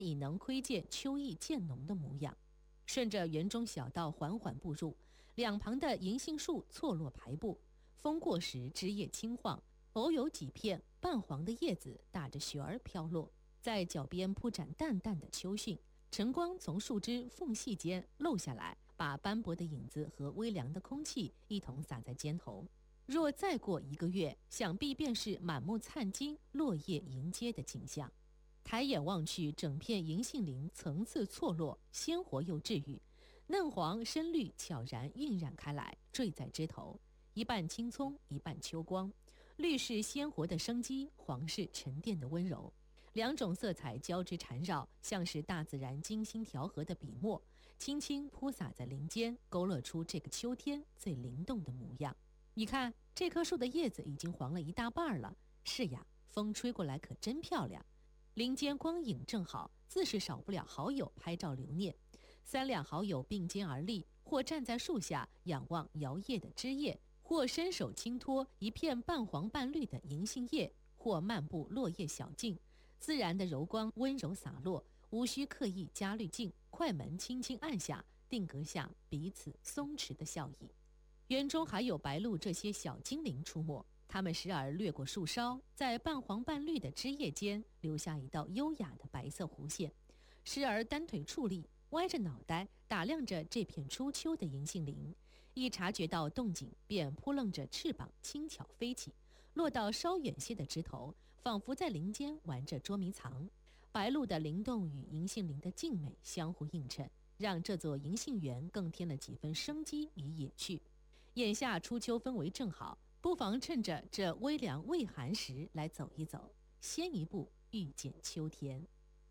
已能窥见秋意渐浓的模样。顺着园中小道缓缓步入，两旁的银杏树错落排布，风过时枝叶轻晃，偶有几片半黄的叶子打着旋儿飘落，在脚边铺展淡淡的秋讯，晨光从树枝缝隙间漏下来，把斑驳的影子和微凉的空气一同洒在肩头。若再过1个月，想必便是满目灿金、落叶迎接的景象。抬眼望去，整片银杏林层次错落，鲜活又治愈，嫩黄深绿悄然晕染开来，缀在枝头，一半青葱，一半秋光。绿是鲜活的生机，黄是沉淀的温柔，两种色彩交织缠绕，像是大自然精心调和的笔墨，轻轻铺洒在林间，勾勒出这个秋天最灵动的模样。你看，这棵树的叶子已经黄了一大半了。是呀，风吹过来可真漂亮。林间光影正好，自是少不了好友拍照留念。3两好友并肩而立，或站在树下仰望摇曳的枝叶，或伸手轻托一片半黄半绿的银杏叶，或漫步落叶小径，自然的柔光温柔洒落，无需刻意加滤镜，快门轻轻按下，定格下彼此松弛的笑意。园中还有白鹭这些小精灵出没，它们时而掠过树梢，在半黄半绿的枝叶间留下一道优雅的白色弧线，时而单腿矗立，歪着脑袋打量着这片初秋的银杏林，一察觉到动静，便扑棱着翅膀轻巧飞起，落到稍远些的枝头，仿佛在林间玩着捉迷藏。白鹭的灵动与银杏林的静美相互映衬，让这座银杏园更添了几分生机与野趣。眼下初秋氛围正好，不妨趁着这微凉未寒时来走一走，先一步遇见秋天。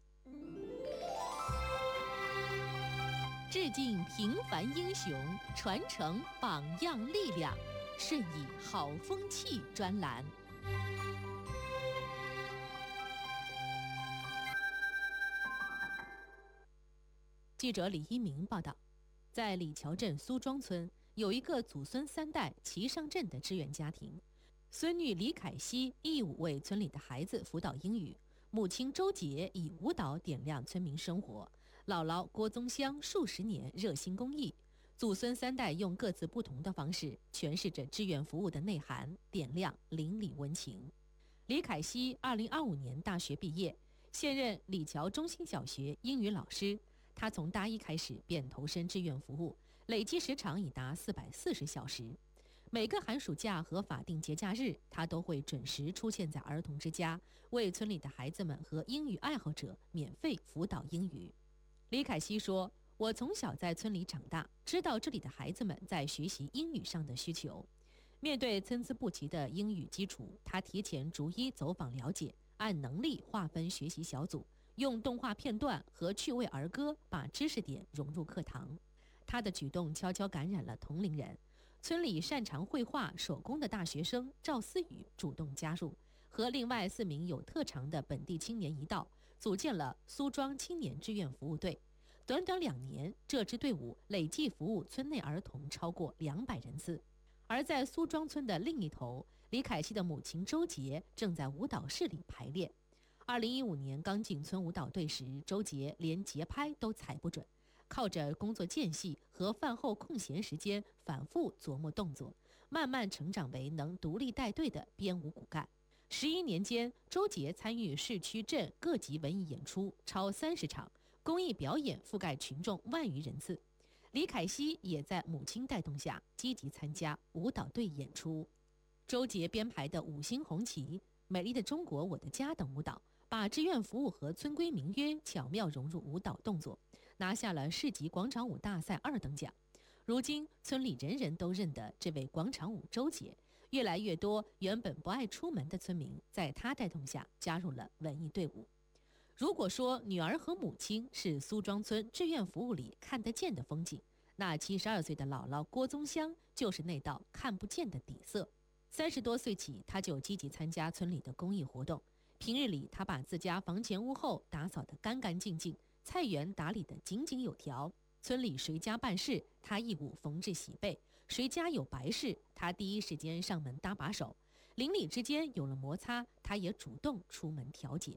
致敬平凡英雄，传承榜样力量，顺以好风气专栏。记者李一鸣报道，在李桥镇苏庄村有一个祖孙3代齐上阵的支援家庭，孙女李凯西义务为村里的孩子辅导英语，母亲周杰以舞蹈点亮村民生活，姥姥郭宗香数十年热心公益，祖孙3代用各自不同的方式诠释着志愿服务的内涵，点亮邻里温情。李凯西2025年大学毕业，现任李桥中心小学英语老师。他从大一开始便投身志愿服务，累计时长已达440小时。每个寒暑假和法定节假日，他都会准时出现在儿童之家，为村里的孩子们和英语爱好者免费辅导英语。李凯西说，我从小在村里长大，知道这里的孩子们在学习英语上的需求。面对参差不齐的英语基础，他提前逐一走访了解，按能力划分学习小组，用动画片段和趣味儿歌把知识点融入课堂。他的举动悄悄感染了同龄人，村里擅长绘画手工的大学生赵思雨主动加入，和另外4名有特长的本地青年一道，组建了苏庄青年志愿服务队。短短2年，这支队伍累计服务村内儿童超过200人次。而在苏庄村的另一头，李凯西的母亲周杰正在舞蹈室里排练。2015年刚进村舞蹈队时，周杰连节拍都踩不准，靠着工作间隙和饭后空闲时间反复琢磨动作，慢慢成长为能独立带队的编舞骨干。11年间，周杰参与市区镇各级文艺演出超30场，公益表演覆盖群众1万余人次。李凯西也在母亲带动下积极参加舞蹈队演出。周杰编排的《五星红旗》、《美丽的中国我的家》等舞蹈，把志愿服务和村规民约巧妙融入舞蹈动作，拿下了市级广场舞大赛2等奖。如今村里人人都认得这位广场舞周杰，越来越多原本不爱出门的村民在他带动下加入了文艺队伍。如果说女儿和母亲是苏庄村志愿服务里看得见的风景，那72岁的姥姥郭宗香就是那道看不见的底色。30多岁起，她就积极参加村里的公益活动。平日里，她把自家房前屋后打扫得干干净净，菜园打理得井井有条。村里谁家办事，她义务缝制喜被；谁家有白事，她第一时间上门搭把手。邻里之间有了摩擦，她也主动出门调解。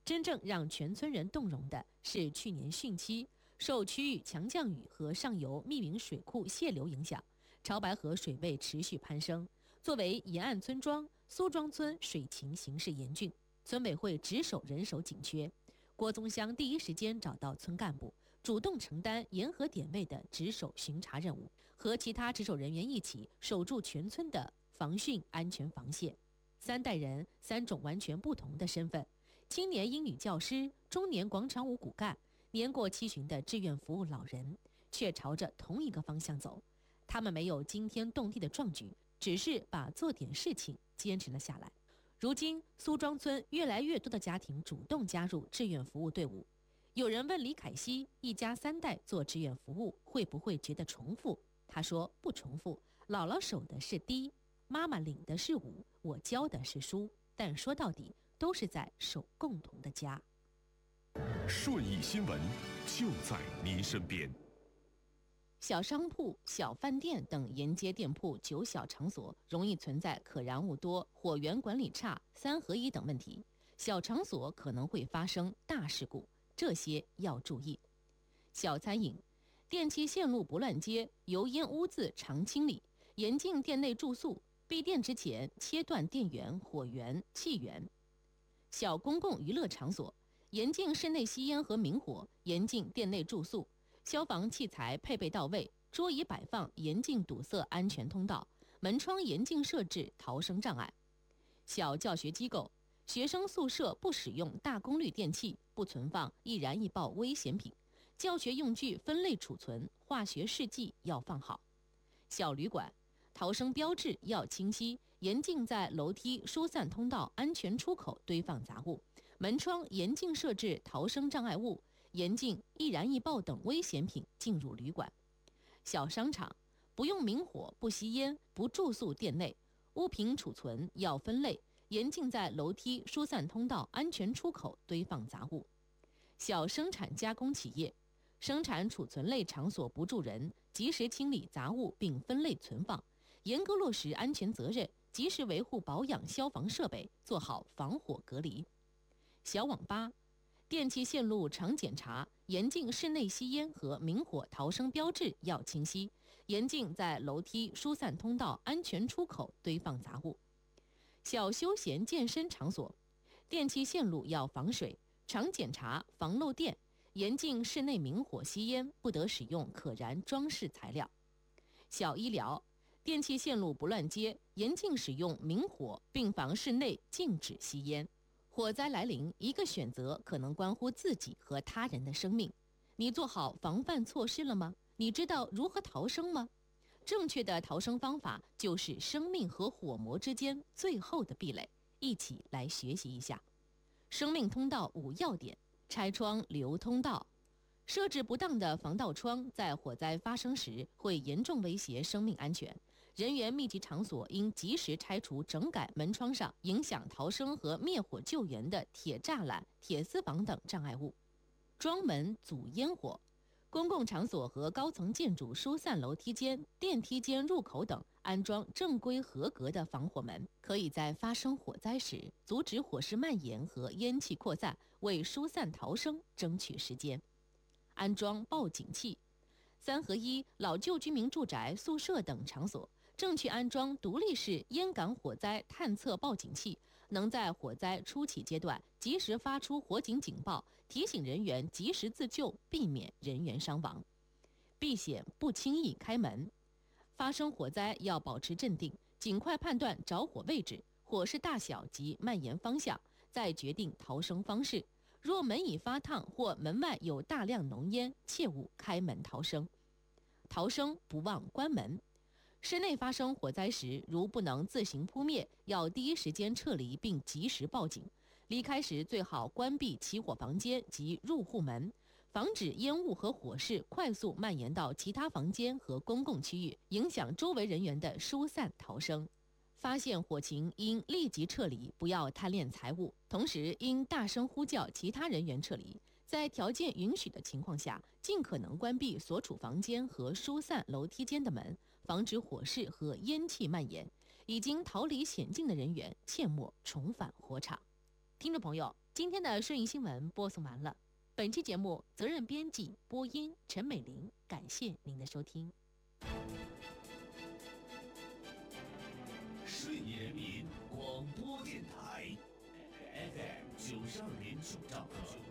真正让全村人动容的是去年汛期，受区域强降雨和上游密云水库泄流影响，潮白河水位持续攀升。作为沿岸村庄，苏庄村水情形势严峻，村委会值守人手紧缺。郭宗湘第一时间找到村干部，主动承担沿河点位的值守巡查任务，和其他值守人员一起守住全村的防汛安全防线。3代人，3种完全不同的身份：青年英语教师，中年广场舞骨干，年过70的志愿服务老人，却朝着同一个方向走。他们没有惊天动地的壮举，只是把做点事情坚持了下来。如今，苏庄村越来越多的家庭主动加入志愿服务队伍。有人问李凯西，一家3代做志愿服务会不会觉得重复？他说不重复，姥姥守的是堤，妈妈领的是舞，我教的是书，但说到底都是在守共同的家。 顺义新闻就在您身边。 小商铺、小饭店等沿街店铺、酒小场所容易存在可燃物多、火源管理差、3合1等问题，小场所可能会发生大事故，这些要注意。小餐饮，电气线路不乱接，油烟污渍常清理，严禁店内住宿，闭店之前切断电源、火源、气源。小公共娱乐场所，严禁室内吸烟和明火，严禁店内住宿，消防器材配备到位，桌椅摆放严禁堵塞安全通道，门窗严禁设置逃生障碍。小教学机构，学生宿舍不使用大功率电器，不存放易燃易爆危险品，教学用具分类储存，化学试剂要放好。小旅馆，逃生标志要清晰，严禁在楼梯、疏散通道、安全出口堆放杂物，门窗严禁设置逃生障碍物，严禁易燃易爆等危险品进入旅馆。小商场，不用明火，不吸烟，不住宿店内，物品储存要分类，严禁在楼梯、疏散通道、安全出口堆放杂物。小生产加工企业，生产储存类场所不住人，及时清理杂物并分类存放，严格落实安全责任，及时维护保养消防设备，做好防火隔离。小网吧，电气线路常检查，严禁室内吸烟和明火逃生标志要清晰，严禁在楼梯、疏散通道、安全出口堆放杂物。小休闲健身场所，电气线路要防水，常检查防漏电，严禁室内明火吸烟，不得使用可燃装饰材料。小医疗，电气线路不乱接，严禁使用明火，病房室内禁止吸烟。火灾来临，一个选择可能关乎自己和他人的生命。你做好防范措施了吗？你知道如何逃生吗？正确的逃生方法就是生命和火魔之间最后的壁垒，一起来学习一下。生命通道5要点：拆窗留通道。设置不当的防盗窗，在火灾发生时会严重威胁生命安全。人员密集场所应及时拆除整改门窗上影响逃生和灭火救援的铁栅栏、铁丝网等障碍物。装门阻烟火，公共场所和高层建筑疏散楼梯间、电梯间入口等安装正规合格的防火门，可以在发生火灾时阻止火势蔓延和烟气扩散，为疏散逃生争取时间。安装报警器，3合1老旧居民住宅、宿舍等场所正确安装独立式烟感火灾探测报警器，能在火灾初期阶段及时发出火警警报，提醒人员及时自救，避免人员伤亡。避险不轻易开门，发生火灾要保持镇定，尽快判断着火位置、火势大小及蔓延方向，再决定逃生方式。若门已发烫或门外有大量浓烟，切勿开门逃生。逃生不忘关门。室内发生火灾时，如不能自行扑灭，要第一时间撤离并及时报警。离开时最好关闭起火房间及入户门，防止烟雾和火势快速蔓延到其他房间和公共区域，影响周围人员的疏散逃生。发现火情应立即撤离，不要贪恋财物，同时应大声呼叫其他人员撤离。在条件允许的情况下，尽可能关闭所处房间和疏散楼梯间的门，防止火势和烟气蔓延。已经逃离险境的人员切莫重返火场。听众朋友， 今天的顺义新闻播送完了，本期节目责任编辑播音陈美玲，感谢您的收听。 顺义人民广播电台 FM 92.9兆赫。